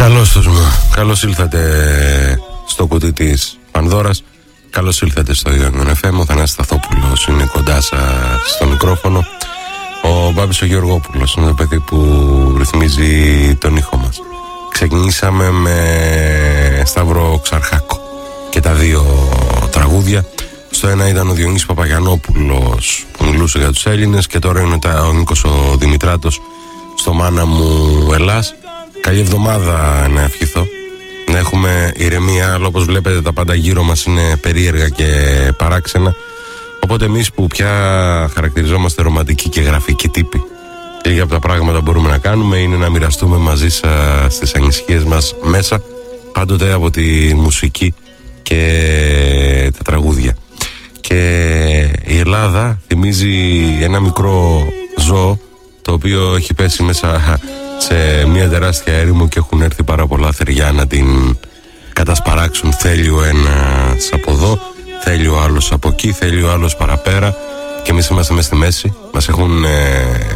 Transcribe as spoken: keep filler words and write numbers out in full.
Καλώς τους μου. Καλώς ήλθατε στο κουτί της Πανδώρας. Καλώς ήλθατε στο Ιόνιον εφ εμ. Ο Θανάσης Σταθόπουλος είναι κοντά σας στο μικρόφωνο. Ο Μπάμπης ο Γεωργόπουλος είναι το παιδί που ρυθμίζει τον ήχο μας. Ξεκινήσαμε με Σταύρο Ξαρχάκο και τα δύο τραγούδια. Στο ένα ήταν ο Διονύσης Παπαγιαννόπουλος που μιλούσε για τους Έλληνες, και τώρα είναι ο Νίκος ο Δημητράτος στο Μάνα μου Ελλάς. Καλή εβδομάδα να ευχηθώ. Να έχουμε ηρεμία, αλλά όπως βλέπετε τα πάντα γύρω μας είναι περίεργα και παράξενα. Οπότε εμείς που πια χαρακτηριζόμαστε ρομαντικοί και γραφικοί τύποι, λίγα από τα πράγματα που μπορούμε να κάνουμε είναι να μοιραστούμε μαζί σας τις ανησυχίες μας μέσα, πάντοτε από τη μουσική και τα τραγούδια. Και η Ελλάδα θυμίζει ένα μικρό ζώο το οποίο έχει πέσει μέσα σε μια τεράστια έρημο και έχουν έρθει πάρα πολλά θεριά να την κατασπαράξουν. Θέλει ο ένας από εδώ, θέλει ο άλλος από εκεί, θέλει ο άλλος παραπέρα, και εμείς είμαστε μες στη μέση. Μας έχουν ε,